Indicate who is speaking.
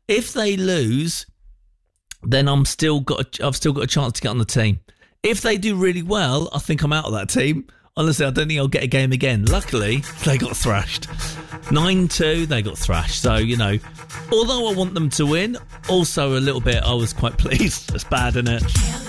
Speaker 1: If they lose, then I've still got a chance to get on the team. If they do really well, I think I'm out of that team. Honestly, I don't think I'll get a game again. Luckily, they got thrashed. 9-2, they got thrashed. So, although I want them to win, also a little bit, I was quite pleased. It's bad, isn't it?